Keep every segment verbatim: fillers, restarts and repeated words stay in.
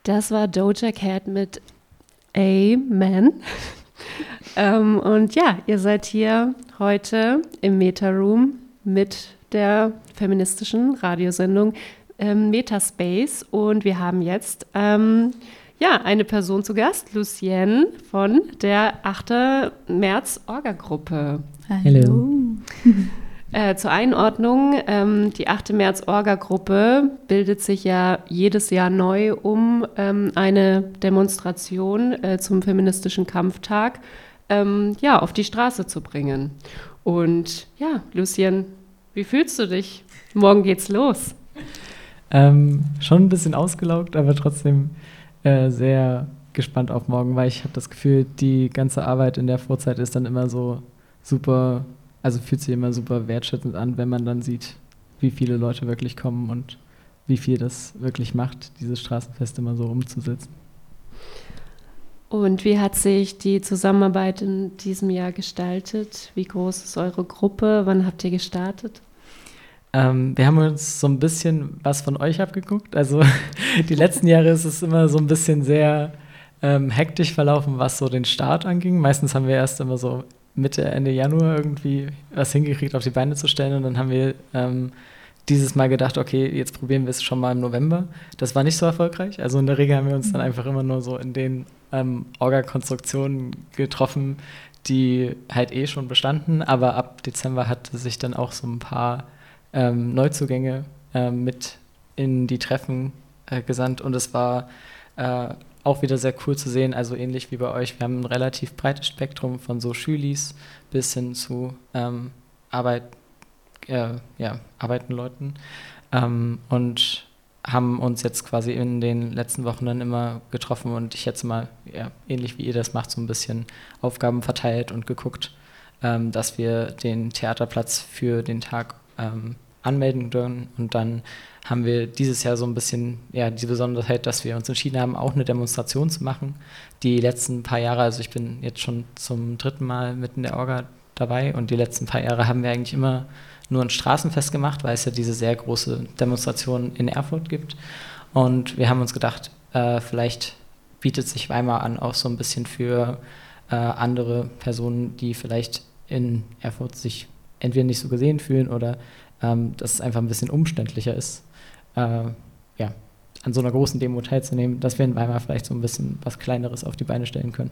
Das war Doja Cat mit Amen. ähm, und ja, ihr seid hier heute im Meta-Room mit der feministischen Radiosendung ähm, Metaspace. Und wir haben jetzt ähm, ja, eine Person zu Gast, Lucienne von der achten März-Orga-Gruppe. Hallo. Äh, zur Einordnung, ähm, die achte März-Orga-Gruppe bildet sich ja jedes Jahr neu, um ähm, eine Demonstration äh, zum feministischen Kampftag ähm, ja, auf die Straße zu bringen. Und ja, Lucien, wie fühlst du dich? Morgen geht's los. Ähm, schon ein bisschen ausgelaugt, aber trotzdem äh, sehr gespannt auf morgen, weil ich habe das Gefühl, die ganze Arbeit in der Vorzeit ist dann immer so super, also fühlt sich immer super wertschätzend an, wenn man dann sieht, wie viele Leute wirklich kommen und wie viel das wirklich macht, dieses Straßenfest immer so umzusetzen. Und wie hat sich die Zusammenarbeit in diesem Jahr gestaltet? Wie groß ist eure Gruppe? Wann habt ihr gestartet? Ähm, wir haben uns so ein bisschen was von euch abgeguckt. Also die letzten Jahre ist es immer so ein bisschen sehr ähm, hektisch verlaufen, was so den Start anging. Meistens haben wir erst immer so Mitte, Ende Januar irgendwie was hingekriegt, auf die Beine zu stellen. Und dann haben wir ähm, dieses Mal gedacht, okay, jetzt probieren wir es schon mal im November. Das war nicht so erfolgreich. Also in der Regel haben wir uns dann einfach immer nur so in den ähm, Orga-Konstruktionen getroffen, die halt eh schon bestanden. Aber ab Dezember hatte sich dann auch so ein paar ähm, Neuzugänge äh, mit in die Treffen äh, gesandt. Und es war äh, auch wieder sehr cool zu sehen, also ähnlich wie bei euch. Wir haben ein relativ breites Spektrum von so Schülis bis hin zu ähm, Arbeit, äh, ja, arbeitenden Leuten ähm, und haben uns jetzt quasi in den letzten Wochen dann immer getroffen und ich jetzt mal, ja, ähnlich wie ihr das macht, so ein bisschen Aufgaben verteilt und geguckt, ähm, dass wir den Theaterplatz für den Tag ähm, anmelden dürfen und dann haben wir dieses Jahr so ein bisschen ja, die Besonderheit, dass wir uns entschieden haben, auch eine Demonstration zu machen. Die letzten paar Jahre, also ich bin jetzt schon zum dritten Mal mit in der Orga dabei und die letzten paar Jahre haben wir eigentlich immer nur ein Straßenfest gemacht, weil es ja diese sehr große Demonstration in Erfurt gibt. Und wir haben uns gedacht, äh, vielleicht bietet sich Weimar an, auch so ein bisschen für äh, andere Personen, die vielleicht in Erfurt sich entweder nicht so gesehen fühlen oder ähm, dass es einfach ein bisschen umständlicher ist, äh, ja, an so einer großen Demo teilzunehmen, dass wir in Weimar vielleicht so ein bisschen was Kleineres auf die Beine stellen können.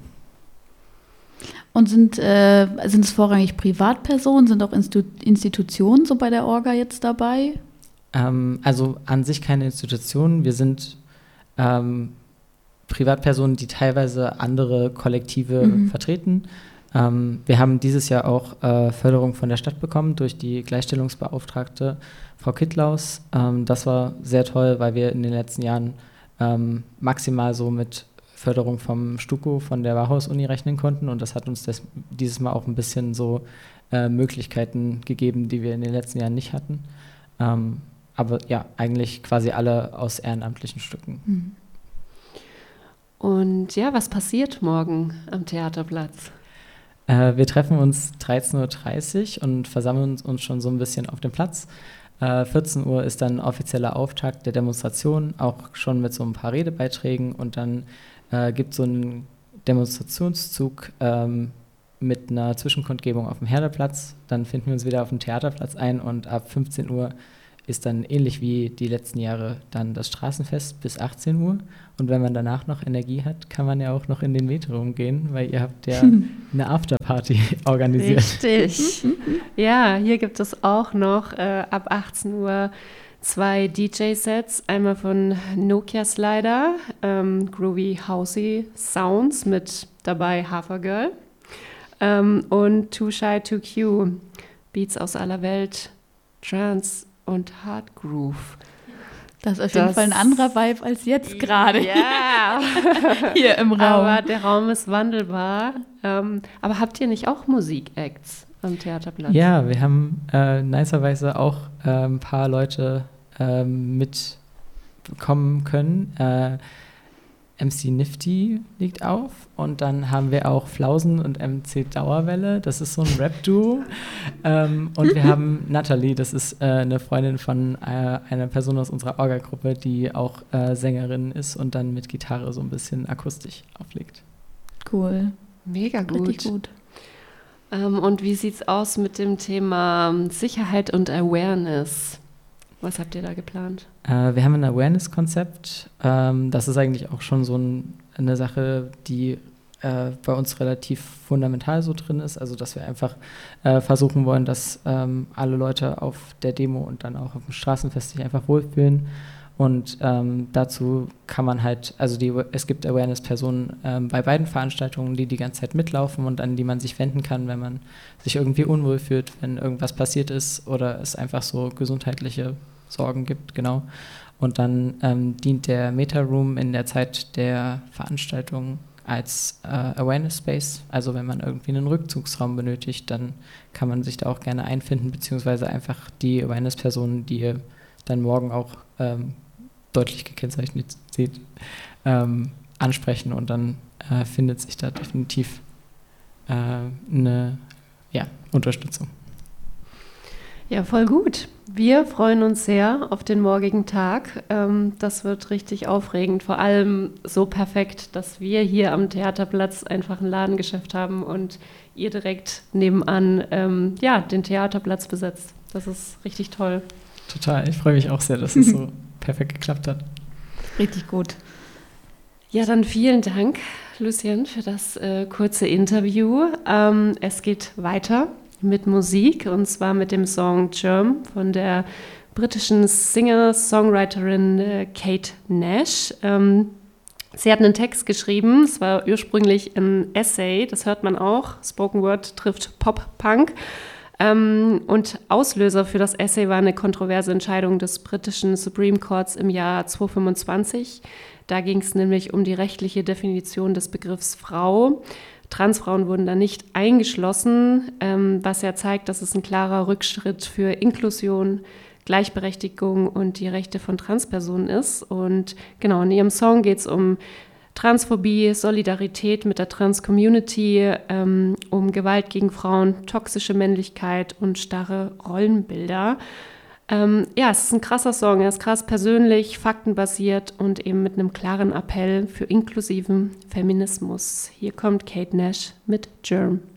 Und sind, äh, sind es vorrangig Privatpersonen, sind auch Institu- Institutionen so bei der Orga jetzt dabei? Ähm, also an sich keine Institutionen, wir sind ähm, Privatpersonen, die teilweise andere Kollektive mhm. vertreten. Ähm, wir haben dieses Jahr auch äh, Förderung von der Stadt bekommen durch die Gleichstellungsbeauftragte Frau Kittlaus. Ähm, das war sehr toll, weil wir in den letzten Jahren ähm, maximal so mit Förderung vom STUKO, von der Bauhaus-Uni rechnen konnten und das hat uns das, dieses Mal auch ein bisschen so äh, Möglichkeiten gegeben, die wir in den letzten Jahren nicht hatten. Ähm, aber ja, eigentlich quasi alle aus ehrenamtlichen Stücken. Mhm. Und ja, was passiert morgen am Theaterplatz? Äh, wir treffen uns dreizehn Uhr dreißig und versammeln uns schon so ein bisschen auf dem Platz. Äh, vierzehn Uhr ist dann offizieller Auftakt der Demonstration, auch schon mit so ein paar Redebeiträgen und dann äh, gibt es so einen Demonstrationszug ähm, mit einer Zwischenkundgebung auf dem Herderplatz. Dann finden wir uns wieder auf dem Theaterplatz ein und ab fünfzehn Uhr ist dann ähnlich wie die letzten Jahre dann das Straßenfest bis achtzehn Uhr. Und wenn man danach noch Energie hat, kann man ja auch noch in den Metroom gehen, weil ihr habt ja eine Afterparty organisiert. Richtig. Ja, hier gibt es auch noch äh, ab achtzehn Uhr zwei D J-Sets. Einmal von Nokia Slider, ähm, Groovy Housey Sounds mit dabei Hafergirl ähm, und Too Shy to Q, Beats aus aller Welt, Trance und Hard Groove. Das ist auf jeden das, Fall ein anderer Vibe als jetzt gerade. Ja. Hier im Raum. Aber der Raum ist wandelbar. Ähm, aber habt ihr nicht auch Musik-Acts am Theaterplatz? Ja, wir haben äh, nicerweise auch äh, ein paar Leute äh, mitbekommen können. Äh, M C Nifty liegt auf und dann haben wir auch Flausen und M C Dauerwelle, das ist so ein Rap-Duo. ähm, und wir haben Natalie, das ist äh, eine Freundin von äh, einer Person aus unserer Orga-Gruppe, die auch äh, Sängerin ist und dann mit Gitarre so ein bisschen akustisch auflegt. Cool. Mega gut. Richtig gut. Ähm, und wie sieht es aus mit dem Thema Sicherheit und Awareness? Was habt ihr da geplant? Äh, wir haben ein Awareness-Konzept. Ähm, das ist eigentlich auch schon so ein, eine Sache, die äh, bei uns relativ fundamental so drin ist. Also, dass wir einfach äh, versuchen wollen, dass ähm, alle Leute auf der Demo und dann auch auf dem Straßenfest sich einfach wohlfühlen. Und ähm, dazu kann man halt, also die, es gibt Awareness-Personen ähm, bei beiden Veranstaltungen, die die ganze Zeit mitlaufen und an die man sich wenden kann, wenn man sich irgendwie unwohl fühlt, wenn irgendwas passiert ist oder es einfach so gesundheitliche Sorgen gibt, genau. Und dann ähm, dient der Meta-Room in der Zeit der Veranstaltung als äh, Awareness-Space. Also wenn man irgendwie einen Rückzugsraum benötigt, dann kann man sich da auch gerne einfinden, beziehungsweise einfach die Awareness-Personen, die ihr dann morgen auch ähm, deutlich gekennzeichnet seht, ähm, ansprechen und dann äh, findet sich da definitiv äh, eine ja, Unterstützung. Ja, voll gut. Wir freuen uns sehr auf den morgigen Tag. Ähm, das wird richtig aufregend. Vor allem so perfekt, dass wir hier am Theaterplatz einfach ein Ladengeschäft haben und ihr direkt nebenan ähm, ja, den Theaterplatz besetzt. Das ist richtig toll. Total. Ich freue mich auch sehr, dass es so perfekt geklappt hat. Richtig gut. Ja, dann vielen Dank, Lucien, für das äh, kurze Interview. Ähm, es geht weiter mit Musik und zwar mit dem Song Germ von der britischen Singer-Songwriterin äh, Kate Nash. Ähm, sie hat einen Text geschrieben, es war ursprünglich ein Essay, das hört man auch, Spoken Word trifft Pop-Punk. Ähm, und Auslöser für das Essay war eine kontroverse Entscheidung des britischen Supreme Courts im Jahr zweitausendfünfundzwanzig. Da ging es nämlich um die rechtliche Definition des Begriffs Frau. Transfrauen wurden da nicht eingeschlossen, ähm, was ja zeigt, dass es ein klarer Rückschritt für Inklusion, Gleichberechtigung und die Rechte von Transpersonen ist. Und genau, in ihrem Song geht es um Transphobie, Solidarität mit der Trans-Community, ähm, um Gewalt gegen Frauen, toxische Männlichkeit und starre Rollenbilder. Ähm, ja, es ist ein krasser Song, er ist krass persönlich, faktenbasiert und eben mit einem klaren Appell für inklusiven Feminismus. Hier kommt Kate Nash mit Germ.